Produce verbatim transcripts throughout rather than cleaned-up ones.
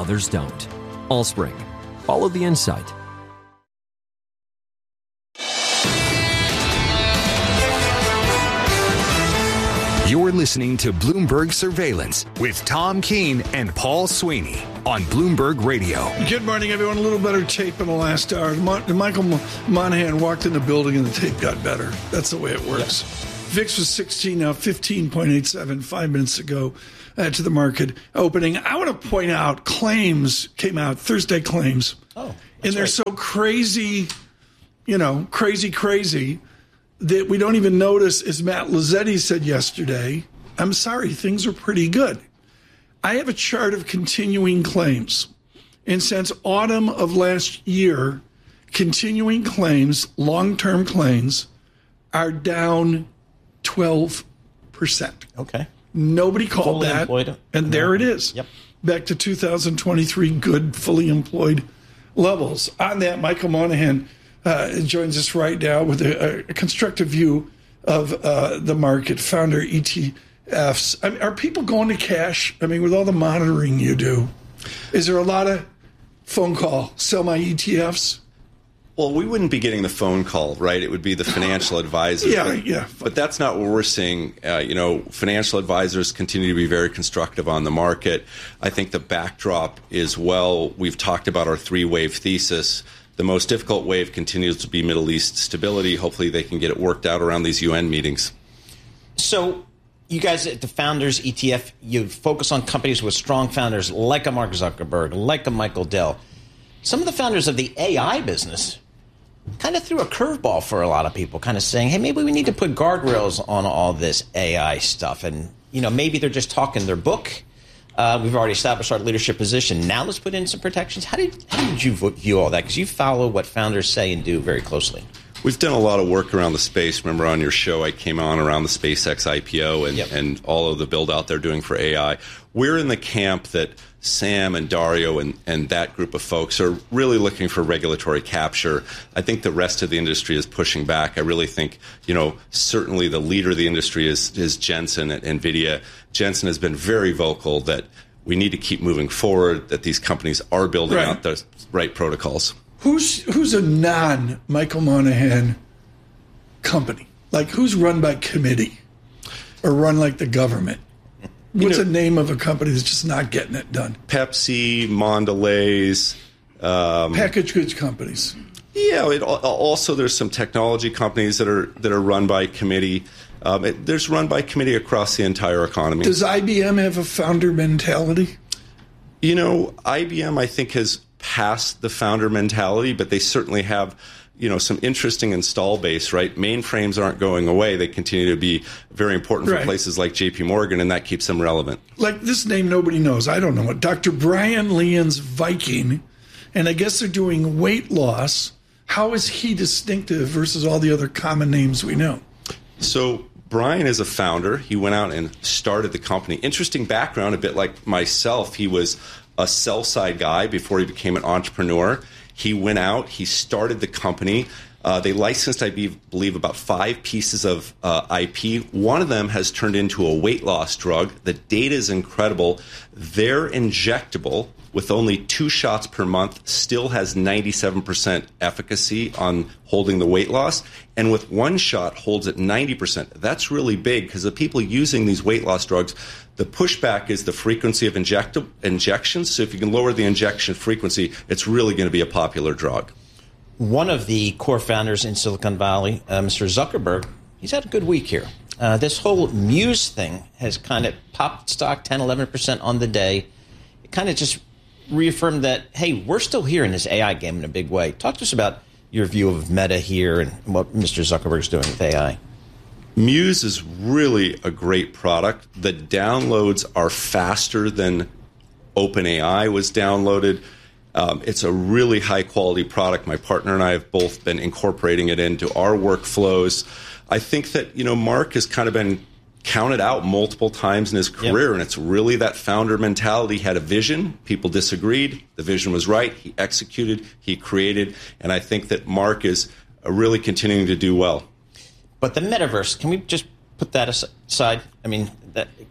others don't. Allspring. Follow the insight. You're listening to Bloomberg Surveillance with Tom Keene and Paul Sweeney on Bloomberg Radio. Good morning, everyone. A little better tape in the last hour. Michael Monahan walked in the building and the tape got better. That's the way it works. Yeah. V I X was sixteen, now fifteen point eight seven, five minutes ago uh, to the market opening. I want to point out claims came out, Thursday claims. Oh, and they're right. so crazy, you know, crazy, crazy, that we don't even notice, as Matt Lazzetti said yesterday, I'm sorry, things are pretty good. I have a chart of continuing claims. And since autumn of last year, continuing claims, long-term claims, are down twelve percent. Okay. Nobody called Fully that. Employed. And there it is. Yep. Back to two thousand twenty-three, good, fully employed levels. On that, Michael Monahan uh, joins us right now with a, a constructive view of uh, the market, founder E T Fs. I mean, are people going to cash? I mean, with all the monitoring you do, is there a lot of phone call, sell my E T Fs? Well, we wouldn't be getting the phone call, right? It would be the financial advisor. Yeah, but, yeah. But that's not what we're seeing. Uh, you know, financial advisors continue to be very constructive on the market. I think the backdrop is, well, we've talked about our three-wave thesis. The most difficult wave continues to be Middle East stability. Hopefully they can get it worked out around these U N meetings. So you guys at the Founders E T F, you focus on companies with strong founders like a Mark Zuckerberg, like a Michael Dell. Some of the founders of the A I business kind of threw a curveball for a lot of people, kind of saying, hey, maybe we need to put guardrails on all this A I stuff. And, you know, maybe they're just talking their book. Uh, we've already established our leadership position. Now let's put in some protections. How did, how did you view all that? Because you follow what founders say and do very closely. We've done a lot of work around the space. Remember on your show, I came on around the SpaceX I P O and, yep. and all of the build out they're doing for A I. We're in the camp that Sam and Dario and, and that group of folks are really looking for regulatory capture. I think the rest of the industry is pushing back. I really think, you know, certainly the leader of the industry is, is Jensen at NVIDIA. Jensen has been very vocal that we need to keep moving forward, that these companies are building right. out the right protocols. Who's who's a non-Michael Monahan company? Like, who's run by committee or run like the government? What's you know, the name of a company that's just not getting it done? Pepsi, Mondelez. Um, Packaged goods companies. Yeah. It, also, there's some technology companies that are that are run by committee. Um, it, there's run by committee across the entire economy. Does I B M have a founder mentality? You know, I B M, I think, has passed the founder mentality, but they certainly have, you know, some interesting install base, right? Mainframes aren't going away. They continue to be very important for right. places like J P Morgan, and that keeps them relevant. Like this name nobody knows. I don't know it. Doctor Brian Leon's Viking, and I guess they're doing weight loss. How is he distinctive versus all the other common names we know? So Brian is a founder. He went out and started the company. Interesting background, a bit like myself. He was a sell-side guy before he became an entrepreneur. He went out, he started the company. Uh, they licensed, I be, believe, about five pieces of uh, I P. One of them has turned into a weight loss drug. The data is incredible. They're injectable with only two shots per month, still has ninety-seven percent efficacy on holding the weight loss. And with one shot, holds at ninety percent. That's really big because the people using these weight loss drugs, the pushback is the frequency of inject- injections. So if you can lower the injection frequency, it's really going to be a popular drug. One of the core founders in Silicon Valley, uh, Mister Zuckerberg, he's had a good week here. Uh, this whole Muse thing has kind of popped stock ten, eleven percent on the day. It kind of just reaffirmed that, hey, we're still here in this A I game in a big way. Talk to us about your view of Meta here and what Mister Zuckerberg's doing with A I. Muse is really a great product. The downloads are faster than OpenAI was downloaded. Um, it's a really high-quality product. My partner and I have both been incorporating it into our workflows. I think that, you know, Mark has kind of been counted out multiple times in his career, yep. and it's really that founder mentality. He had a vision. People disagreed. The vision was right. He executed. He created. And I think that Mark is uh, really continuing to do well. But the metaverse, can we just put that aside? I mean, that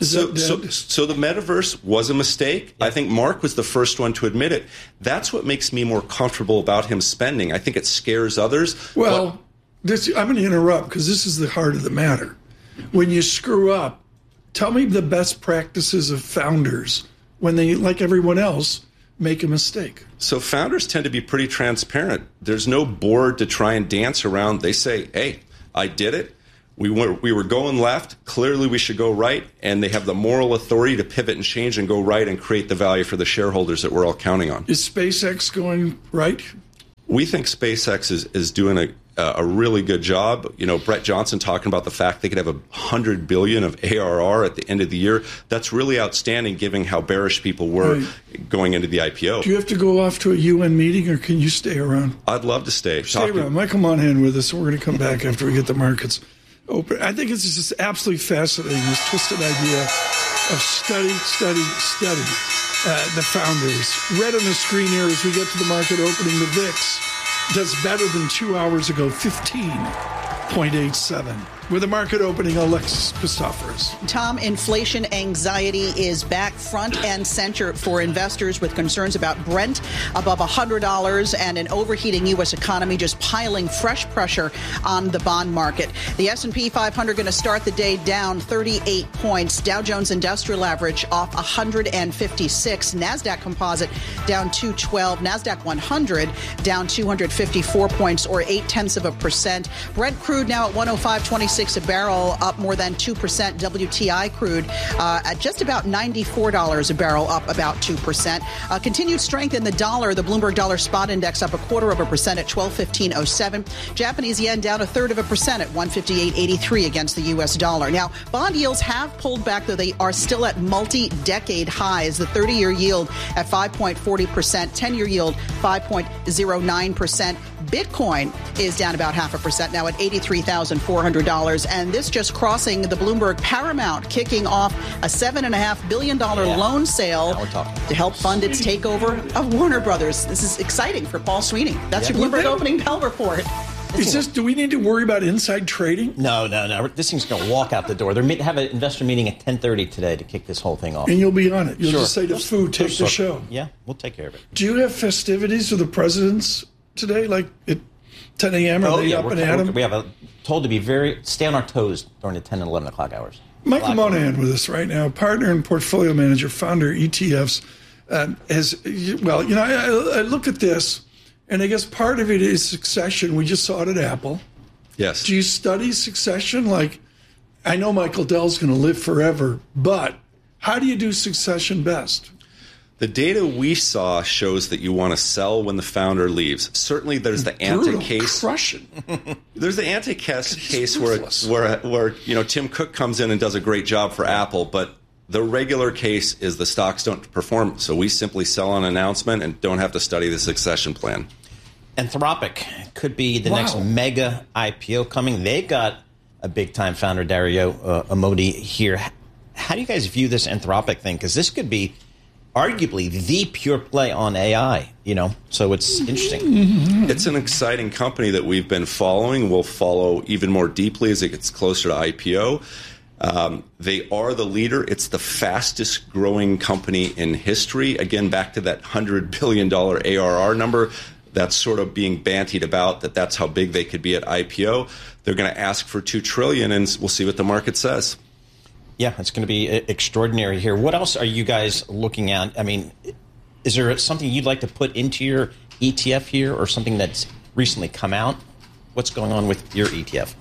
Is So, that so, dead? so the metaverse was a mistake. I think Mark was the first one to admit it. That's what makes me more comfortable about him spending. I think it scares others. Well, but- this, I'm going to interrupt because this is the heart of the matter. When you screw up, tell me the best practices of founders when they, like everyone else, make a mistake. So founders tend to be pretty transparent. There's no board to try and dance around. They say, hey, I did it. We were, we were going left. Clearly, we should go right. And they have the moral authority to pivot and change and go right and create the value for the shareholders that we're all counting on. Is SpaceX going right? We think SpaceX is, is doing a, a really good job. You know, Brett Johnson talking about the fact they could have a hundred billion of A R R at the end of the year. That's really outstanding, given how bearish people were Right. going into the I P O. Do you have to go off to a U N meeting, or can you stay around? I'd love to stay. Stay Talking- around. Michael Monahan with us, and we're going to come back after we get the markets open. I think it's just absolutely fascinating, this twisted idea of study, study, study uh, the founders. Red on the screen here as we get to the market opening. The V I X does better than two hours ago, fifteen point eight seven. With the market opening, Alexis Christoforous. Tom, inflation anxiety is back front and center for investors with concerns about Brent above one hundred dollars and an overheating U S economy just piling fresh pressure on the bond market. The S and P five hundred going to start the day down thirty-eight points. Dow Jones Industrial Average off one hundred fifty-six. NASDAQ Composite down two twelve. NASDAQ one hundred down two hundred fifty-four points, or eight tenths of a percent. Brent crude now at one oh five twenty-six a barrel, up more than two percent. W T I crude uh, at just about ninety-four dollars a barrel, up about two percent. Uh, continued strength in the dollar. The Bloomberg Dollar Spot Index up a quarter of a percent at twelve fifteen oh seven. Japanese yen down a third of a percent at one fifty-eight eighty-three against the U S dollar. Now, bond yields have pulled back, though they are still at multi-decade highs. The thirty-year yield at five point four zero percent, ten-year yield five point zero nine percent. Bitcoin is down about half a percent now at eighty-three thousand four hundred dollars. And this just crossing the Bloomberg Paramount, kicking off a seven point five billion dollars yeah. loan sale to help fund its takeover of Warner Brothers. This is exciting for Paul Sweeney. That's yeah. your Bloomberg opening bell report. Is this, do we need to worry about inside trading? No, no, no. This thing's going to walk out the door. They have an investor meeting at ten thirty today to kick this whole thing off. And you'll be on it. You'll sure. just say to food, take the show. Yeah, we'll take care of it. Do you have festivities for the presidents today, like at ten a.m.? Are oh, they yeah, up we're, and at 'em? We have a, told to be very, stay on our toes during the ten and eleven o'clock hours. Michael Monahan with us right now, partner and portfolio manager, founder E T Fs. Um, has, well, you know, I, I look at this, and I guess part of it is succession. We just saw it at Apple. Yes. Do you study succession? Like, I know Michael Dell's going to live forever, but how do you do succession best? The data we saw shows that you want to sell when the founder leaves. Certainly, there's the Brutal, anti-case. crushing. There's the anti-case case where, where, where you know Tim Cook comes in and does a great job for Apple, but the regular case is the stocks don't perform. So we simply sell on announcement and don't have to study the succession plan. Anthropic could be the Wow. next mega I P O coming. They've got a big-time founder, Dario uh, Amodi, here. How do you guys view this Anthropic thing? Because this could be arguably the pure play on A I, you know, so it's interesting. It's an exciting company that we've been following. We'll follow even more deeply as it gets closer to I P O. Um, they are the leader. It's the fastest growing company in history. Again, back to that one hundred billion dollars A R R number. That's sort of being bantied about, that that's how big they could be at I P O. They're going to ask for two trillion dollars, and we'll see what the market says. Yeah, it's going to be extraordinary here. What else are you guys looking at? I mean, is there something you'd like to put into your E T F here, or something that's recently come out? What's going on with your E T F?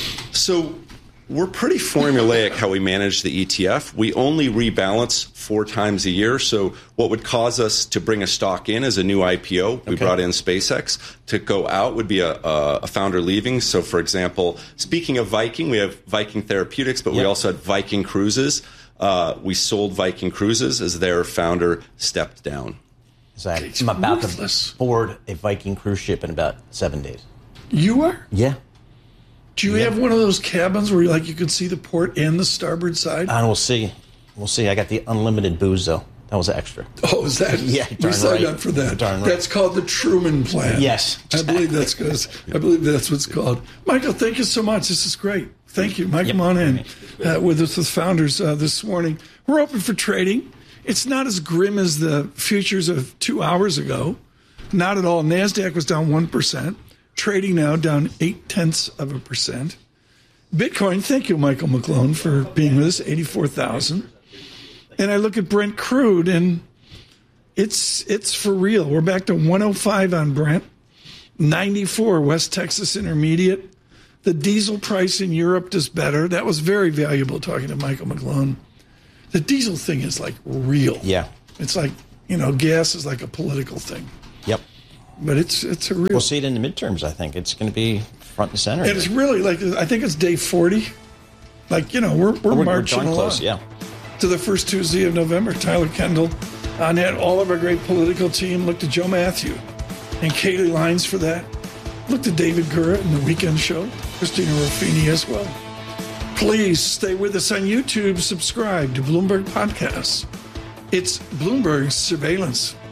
So we're pretty formulaic how we manage the E T F. We only rebalance four times a year. So what would cause us to bring a stock in as a new I P O, we Okay. brought in SpaceX. To go out would be a, a, a founder leaving. So, for example, speaking of Viking, we have Viking Therapeutics, but we Yep. also had Viking Cruises. Uh, we sold Viking Cruises as their founder stepped down. Like, It's I'm about ruthless. to board a Viking cruise ship in about seven days. You are? Yeah. Do you Yeah. have one of those cabins where like you can see the port and the starboard side? And we'll see. We'll see. I got the unlimited booze, though. That was extra. Oh, is that? Yeah, we darn signed right. up for that. Darn right. That's called the Truman Plan. Yes, I believe that's good. I believe that's what's called. Michael, thank you so much. This is great. Thank you. Mike, Yep. come on in uh, with us with Founders uh, this morning. We're open for trading. It's not as grim as the futures of two hours ago. Not at all. NASDAQ was down one percent. Trading now down eight-tenths of a percent. Bitcoin, thank you, Michael McClone, for being with us, eighty-four thousand. And I look at Brent crude, and it's it's for real. We're back to one oh five on Brent, ninety-four West Texas Intermediate. The diesel price in Europe does better. That was very valuable talking to Michael McClone. The diesel thing is like real. Yeah. It's like, you know, gas is like a political thing. Yep. But it's it's a real. We'll see it in the midterms, I think. It's going to be front and center. And it's really like, I think it's day forty. Like, you know, we're, we're, we're, marching we're darn along close, yeah. to the first Tuesday of November. Tyler Kendall on that. All of our great political team. Look to Joe Matthew and Kaylee Lines for that. Look to David Gura in the weekend show. Christina Ruffini as well. Please stay with us on YouTube. Subscribe to Bloomberg Podcasts. It's Bloomberg Surveillance.